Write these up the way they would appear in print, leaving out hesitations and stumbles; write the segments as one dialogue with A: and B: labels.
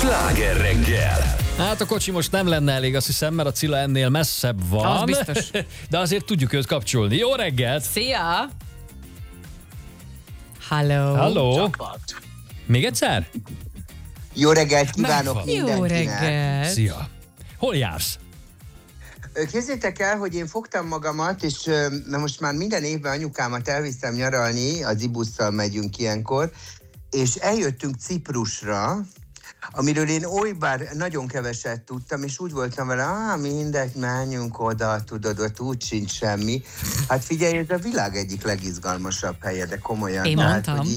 A: Sláger reggel!
B: Hát a kocsi most nem lenne elég, azt hiszem, mert a Cilla ennél messzebb van.
C: Az biztos.
B: De azért tudjuk őt kapcsolni. Jó reggelt!
C: Szia! Hello!
B: Halló! Még egyszer?
D: Jó reggelt kívánok
B: Megvan.
C: Jó
D: mindenkinek!
C: reggelt!
B: Szia! Hol jársz?
D: Képzeljétek el, hogy én fogtam magamat, és na most már minden évben anyukámat elviszem nyaralni, az ibusszal megyünk ilyenkor, és eljöttünk Ciprusra, amiről én olybár nagyon keveset tudtam, és úgy voltam vele, mindegy, menjünk oda, tudod, ott úgy sincs semmi. Hát figyelj, ez a világ egyik legizgalmasabb helye, de komolyan.
C: Én mondtam.
D: Hogy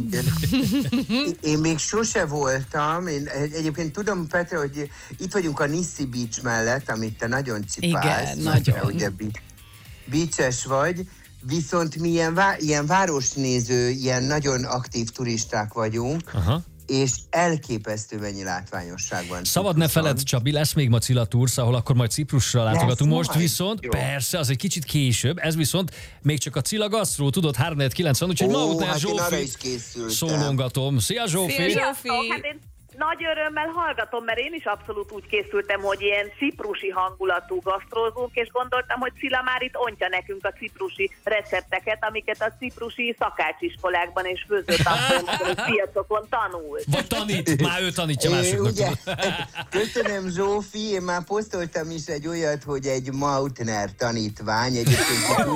D: én még sose voltam, én egyébként tudom, Petra, hogy itt vagyunk a Nissi Beach mellett, amit te nagyon cipálsz.
C: Igen, nagyon.
D: Ugye beaches vagy, viszont mi ilyen városnéző, ilyen nagyon aktív turisták vagyunk,
B: Aha.
D: és elképesztő mennyi látványosság van.
B: Szabad ne feled, Csabi, lesz még ma Cilla Tours, ahol akkor majd Ciprusra látogatunk. Most
D: majd?
B: viszont,
D: Jó.
B: persze, az egy kicsit később, ez viszont még csak a Cilla Gasztró, tudod, 390, úgyhogy Mautner
D: hát én arra
B: Zsófi
D: is készültem.
B: szólongatom. Szia Zsófi!
C: Szia, Zsófi!
E: Sziasztok! Hát én nagy örömmel hallgatom, mert én is abszolút úgy készültem, hogy ilyen ciprusi hangulatú gasztrózunk, és gondoltam, hogy Cilla már itt ontja nekünk a ciprusi recepteket, amiket a ciprusi szakácsiskolákban és főzőtanfolyamokon és piacokon tanult.
B: Vagy tanít, már ő tanítja másoknak.
D: Ugye, köszönöm Zsófi, én már posztoltam is egy olyat, hogy egy Mautner tanítvány, egyébként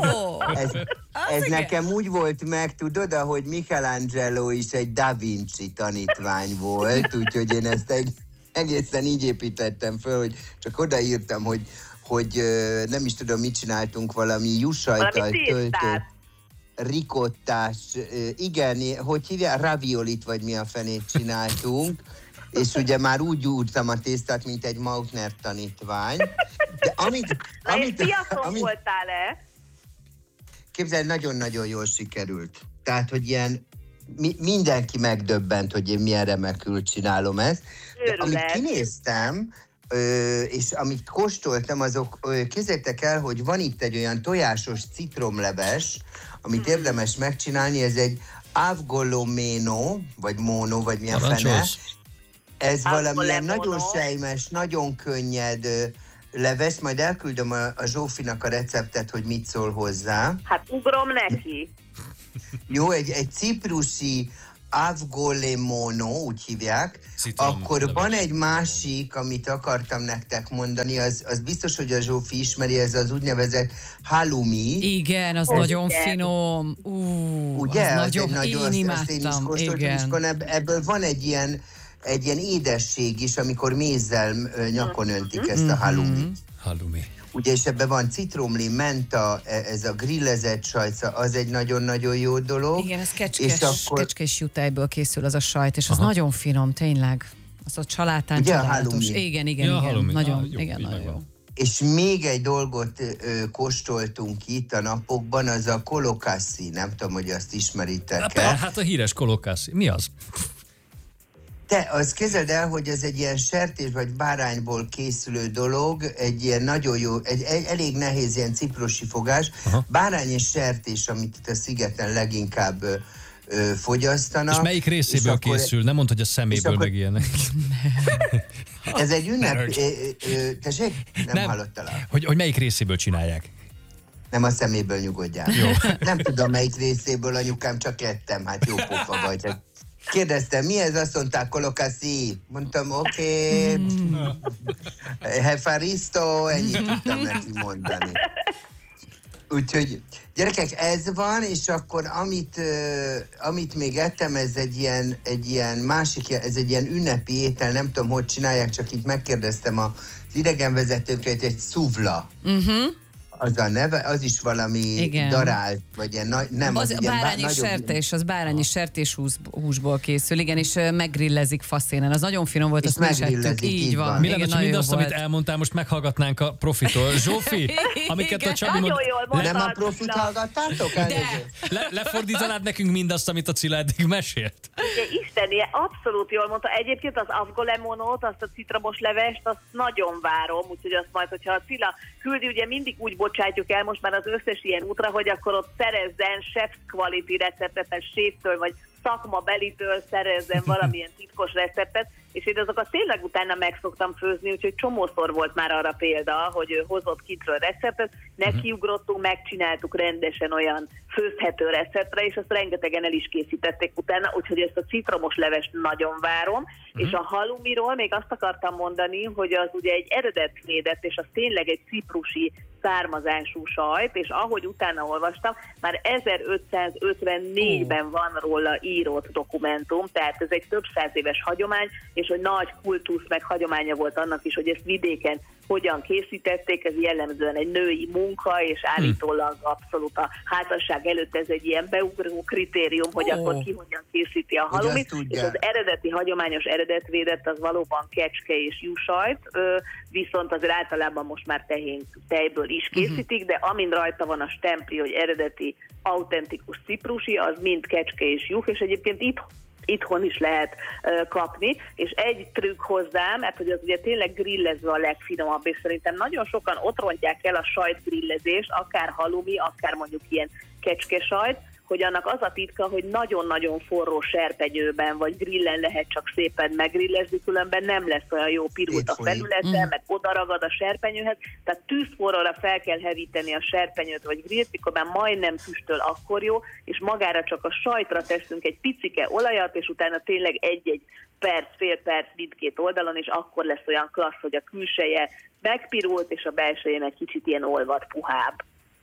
D: ez nekem úgy volt meg, tudod, ahogy Michelangelo is egy Da Vinci tanítvány volt, úgyhogy én ezt egészen így építettem föl, hogy csak odaírtam, hogy nem is tudom, mit csináltunk, valami jussajtal töltött, rikottás, igen, hogy hívják, raviolit, vagy mi a fenét csináltunk, és ugye már úgy gyúrtam a tésztát, mint egy Mautner tanítvány. De
E: Na és piacon voltál-e?
D: Képzelj, nagyon-nagyon jól sikerült. Tehát, hogy ilyen mindenki megdöbbent, hogy én milyen remekül csinálom ezt. De amit kinéztem, és amit kóstoltam, azok, képzeljétek el, hogy van itt egy olyan tojásos citromleves, amit érdemes megcsinálni, ez egy avgolomeno, vagy mono, vagy milyen fene. Ez valamilyen nagyon sejmes, nagyon könnyed leves, majd elküldöm a Zsófinak a receptet, hogy mit szól hozzá.
E: Hát ugrom neki.
D: Jó, egy ciprusi avgolemono, úgy hívják. Akkor van egy másik, amit akartam nektek mondani, az biztos, hogy a Zsófi ismeri, ez az úgynevezett halloumi.
C: Igen, az nagyon finom.
D: Ugye?
C: Az nagyon,
D: én
C: imádtam. Igen.
D: Ebből van egy ilyen édesség is, amikor mézzel nyakon öntik ezt a halloumit.
B: Halloumi.
D: Ugye, és ebben van citromlé, menta, ez a grillezett sajt, az egy nagyon-nagyon jó dolog.
C: Igen, ez kecskés jutájból készül az a sajt, és az nagyon finom, tényleg. Az a csalátán csodálatos. Igen. Nagyon jó.
D: És még egy dolgot kóstoltunk itt a napokban, az a kolokászi. Nem tudom, hogy azt ismeritek-e.
B: Hát a híres kolokászi. Mi az?
D: Te, az képzeld el, hogy ez egy ilyen sertés vagy bárányból készülő dolog, egy ilyen nagyon jó, egy elég nehéz ilyen ciprusi fogás. Aha. Bárány és sertés, amit itt a szigeten leginkább fogyasztanak.
B: És melyik részéből készül? Nem mondd, hogy a szeméből meg ilyenek.
D: Ez egy ünnep... Tessék? Nem hallottál.
B: Hogy melyik részéből csinálják?
D: Nem a szeméből, nyugodjál. Jó. Nem tudom, melyik részéből, anyukám, csak ettem. Hát jó pofa vagy. Kérdeztem, mi ez? Azt mondták, kolokászi. Mondtam, oké. Hefaristo, ennyit tudtam neki mondani. Úgyhogy, gyerekek, ez van, és akkor amit még ettem, ez egy ilyen másik, ez egy ilyen ünnepi étel, nem tudom, hogy csinálják, csak így megkérdeztem az idegenvezetőket, egy szuvla. Az a neve, az is valami darált, vagy ilyen nem
C: az bárányi sertés, az bárányi sertés húsból készül, igen, és meggrillezik faszénen. Az nagyon finom volt,
D: és
C: azt mi is ettük. Így van.
B: Mi lenne, hogy mindazt, amit elmondtál, most meghallgatnánk a profitól. Zsófi, amiket a Csabi mond...
D: Nem a profit hallgattátok?
B: Lefordítanád nekünk mindazt, amit a Cilla eddig mesélt?
E: Isteni, abszolút jól mondta. Egyébként az avgolemonót, azt a citromos levest, azt nagyon várom, úgyhogy azt majd, hogyha a Cilla küldi, ugye mindig úgy bocsátjuk el most már az összes ilyen útra, hogy akkor ott szerezzen chef's quality receptet, séftől vagy szakmabelitől szerezzen valamilyen titkos receptet, és én azokat tényleg utána meg szoktam főzni, úgyhogy csomószor volt már arra példa, hogy ő hozott kintről receptet, nekiugrottunk, megcsináltuk rendesen olyan főzhető receptre, és azt rengetegen el is készítették utána, úgyhogy ezt a citromos levest nagyon várom, és a halumiról még azt akartam mondani, hogy az ugye egy eredetvédett, és az tényleg egy ciprusi származású sajt, és ahogy utána olvastam, már 1554-ben van róla írott dokumentum, tehát ez egy több száz éves hagyomány, és hogy nagy kultusz meg hagyománya volt annak is, hogy ezt vidéken hogyan készítették, ez jellemzően egy női munka, és állítólag abszolút a házasság előtt ez egy ilyen beugró kritérium, hogy akkor ki hogyan készíti a halumit, és az eredeti hagyományos eredetvédett az valóban kecske és juhsajt, viszont azért általában most már tejből is készítik, de amin rajta van a stempli, hogy eredeti, autentikus ciprusi, az mind kecske és juh, és egyébként itthon is lehet kapni, és egy trükk hozzá, mert hogy az ugye tényleg grillezve a legfinomabb, és szerintem nagyon sokan ott rontják el a sajtgrillezést, akár halumi, akár mondjuk ilyen kecskesajt, hogy annak az a titka, hogy nagyon-nagyon forró serpenyőben vagy grillen lehet csak szépen megrillezni, különben nem lesz olyan jó pirult a felületen, meg odaragad a serpenyőhez, tehát tűzforróra fel kell hevíteni a serpenyőt vagy grillt, mikor már majdnem füstöl, akkor jó, és magára csak a sajtra teszünk egy picike olajat, és utána tényleg egy-egy perc, fél perc mindkét oldalon, és akkor lesz olyan klassz, hogy a külseje megpirult, és a belsején egy kicsit ilyen olvad, puhább.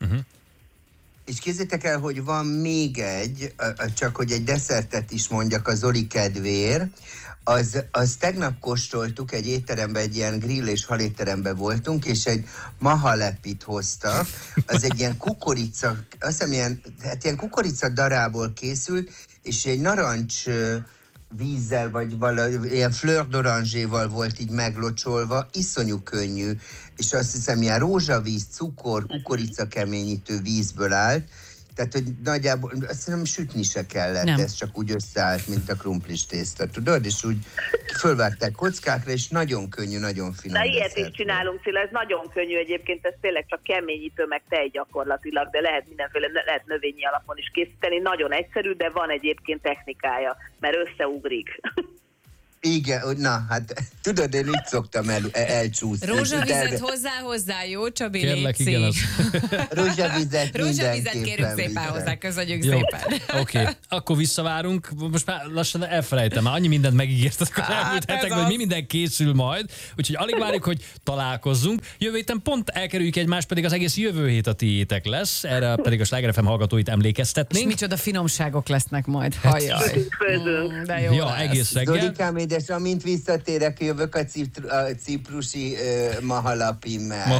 D: És képzeljétek el, hogy van még egy, csak hogy egy desszertet is mondjak a Zoli kedvéért, az tegnap kóstoltuk egy étteremben, egy ilyen grill és halétteremben voltunk, és egy mahalepit hoztak, az egy ilyen kukorica, azt hiszem ilyen kukorica darából készült, és egy narancs vízzel, vagy valami ilyen fleur d'orange-val volt így meglocsolva, iszonyú könnyű, és azt hiszem ilyen rózsavíz, cukor, kukorica keményítő vízből állt, tehát, hogy nagyjából, azt hiszem sütni se kellett, ez csak úgy összeállt, mint a krumplis tészta, tudod? És úgy fölvágták kockákra, és nagyon könnyű, nagyon finom.
E: Na ilyet is csinálunk, Cilla, ez nagyon könnyű egyébként, ez tényleg csak keményítő, meg tej gyakorlatilag, de lehet mindenféle, lehet növényi alapon is készíteni, nagyon egyszerű, de van egyébként technikája, mert összeugrik.
D: Igen, na, hát tudod, én így szoktam elcsúszni.
C: Rózsavizet hozzá, jó, Csabi?
B: Kérlek, igen az.
D: Rózsavizet
C: kérünk szépen hozzá, köszönjük szépen.
B: Oké, akkor visszavárunk. Most már lassan elfelejtem, már annyi mindent megígértetek az elmúlt hetekben, hogy mi minden készül majd, úgyhogy alig várjuk, hogy találkozzunk. Jövő héten pont elkerüljük egymást, pedig az egész jövő hét a tiétek lesz, erre pedig a Sláger FM hallgatóit emlékeztetnénk.
C: És micsoda finomságok lesznek majd. Hajjaj.
E: De jó
B: lesz. Egész reggel.
D: Zolikám, édes, amint visszatérek, jövök a ciprusi mahalapimmel.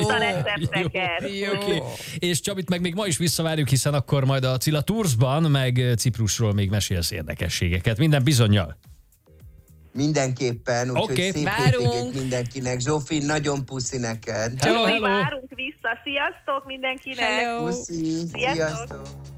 B: Jó. És Csabit meg még ma is visszavárjuk, hiszen akkor majd a Cilla Toursban, meg Ciprusról még mesélsz érdekességeket. Minden bizonnyal.
D: Mindenképpen, úgyhogy szép hétvégét mindenkinek. Zsófi, nagyon puszi neked.
E: Hello. Várunk vissza. Sziasztok mindenkinek.
D: Puszi. Sziasztok.